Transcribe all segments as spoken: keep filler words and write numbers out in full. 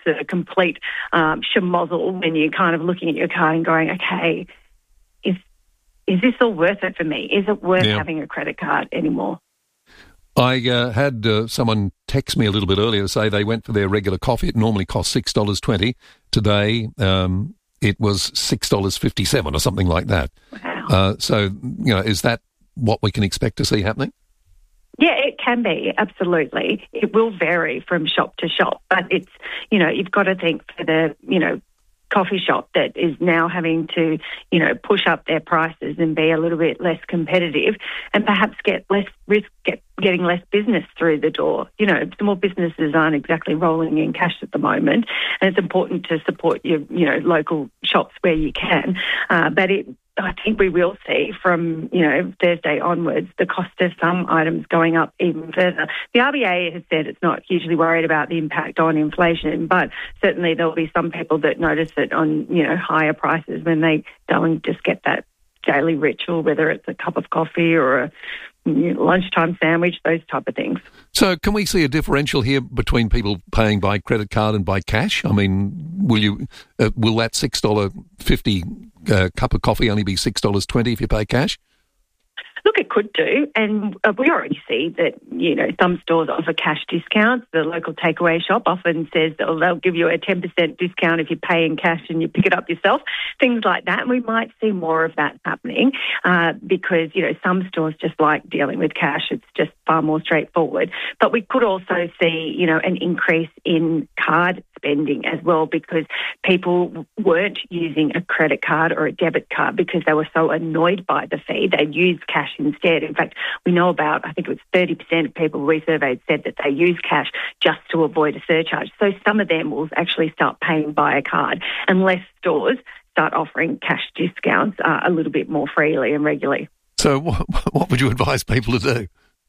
a complete um, schmozzle when you're kind of looking at your card and going, okay, is is this all worth it for me? Is it worth yeah. having a credit card anymore? I uh, had uh, someone text me a little bit earlier to say they went for their regular coffee. It normally costs six dollars twenty. Today um, it was six dollars fifty-seven or something like that. Wow. Uh, so, you know, is that what we can expect to see happening? Yeah, it can be, absolutely. It will vary from shop to shop, but it's, you know, you've got to think for the, you know, coffee shop that is now having to, you know, push up their prices and be a little bit less competitive and perhaps get less risk, get, getting less business through the door. You know, small businesses aren't exactly rolling in cash at the moment, and it's important to support your, you know, local shops where you can. Uh, but it, I think we will see from, you know, Thursday onwards the cost of some items going up even further. The R B A has said it's not hugely worried about the impact on inflation, but certainly there'll be some people that notice it on, you know, higher prices when they go and just get that daily ritual, whether it's a cup of coffee or a you know, lunchtime sandwich, those type of things. So can we see a differential here between people paying by credit card and by cash? I mean, will you uh, will that six dollars fifty uh, cup of coffee only be six dollars twenty if you pay cash? Look, it could do, and uh, we already see that, you know, some stores offer cash discounts. The local takeaway shop often says that they'll give you a ten percent discount if you pay in cash and you pick it up yourself, things like that. And we might see more of that happening uh, because, you know, some stores just like dealing with cash. It's just far more straightforward. But we could also see, you know, an increase in card spending as well because people weren't using a credit card or a debit card because they were so annoyed by the fee. They'd use cash instead. In fact, we know about, I think it was thirty percent of people we surveyed said that they use cash just to avoid a surcharge. So some of them will actually start paying by a card unless stores start offering cash discounts uh, a little bit more freely and regularly. So what, what would you advise people to do?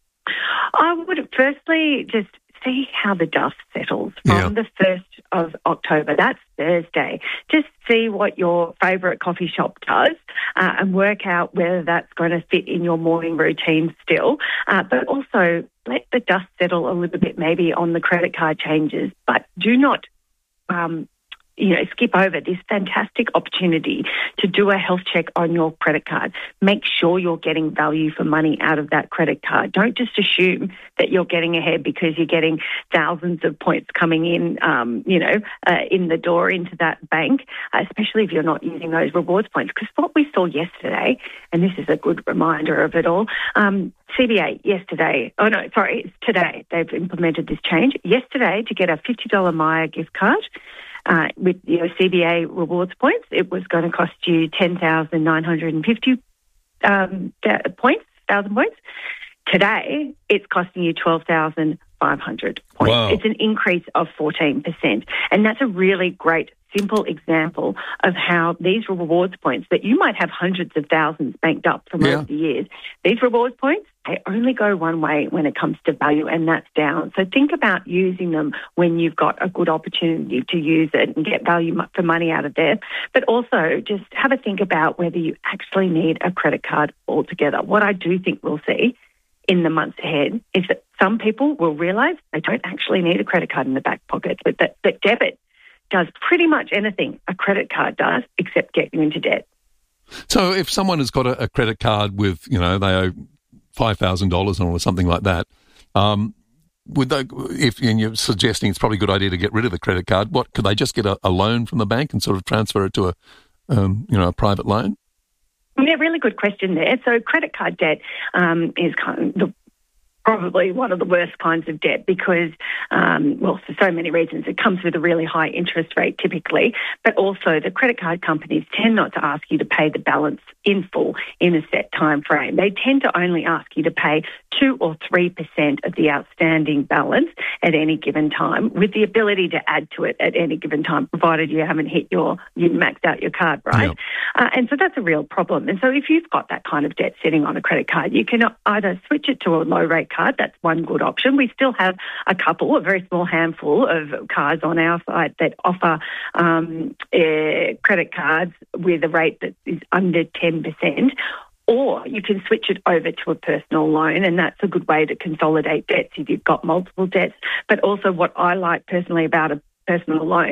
I would firstly just see how the dust settles from Yeah. the first of October. That's Thursday. Just see what your favourite coffee shop does uh, and work out whether that's going to fit in your morning routine still. Uh, but also let the dust settle a little bit maybe on the credit card changes, but do not um, you know, skip over this fantastic opportunity to do a health check on your credit card. Make sure you're getting value for money out of that credit card. Don't just assume that you're getting ahead because you're getting thousands of points coming in, um, you know, uh, in the door into that bank, uh, especially if you're not using those rewards points. Because what we saw yesterday, and this is a good reminder of it all, um, C B A yesterday, oh no, sorry, it's today, they've implemented this change. Yesterday, to get a fifty dollars Myer gift card, Uh, with your C B A rewards points, it was going to cost you ten thousand nine hundred fifty um, points, thousand points. Today, it's costing you twelve thousand five hundred points. Wow. It's an increase of fourteen percent. And that's a really great, simple example of how these rewards points that you might have hundreds of thousands banked up from Yeah. over the years, these rewards points, they only go one way when it comes to value, and that's down. So think about using them when you've got a good opportunity to use it and get value mo- for money out of there. But also just have a think about whether you actually need a credit card altogether. What I do think we'll see in the months ahead is that some people will realise they don't actually need a credit card in the back pocket, but that, that debit does pretty much anything a credit card does except get you into debt. So if someone has got a, a credit card with, you know, they owe five thousand dollars or something like that, um, would they, if and you're suggesting it's probably a good idea to get rid of the credit card, what could they just get a, a loan from the bank and sort of transfer it to a, um, you know, a private loan? Yeah, really good question there. So credit card debt um, is kind of the probably one of the worst kinds of debt because, um, well, for so many reasons. It comes with a really high interest rate typically, but also the credit card companies tend not to ask you to pay the balance in full in a set time frame. They tend to only ask you to pay two or three percent of the outstanding balance at any given time, with the ability to add to it at any given time, provided you haven't hit your, you maxed out your card, right? Yeah. Uh, and so that's a real problem. And so if you've got that kind of debt sitting on a credit card, you can either switch it to a low rate card. That's one good option. We still have a couple, a very small handful of cards on our site that offer um, uh, credit cards with a rate that is under ten percent. Or you can switch it over to a personal loan, and that's a good way to consolidate debts if you've got multiple debts. But also what I like personally about a personal loan.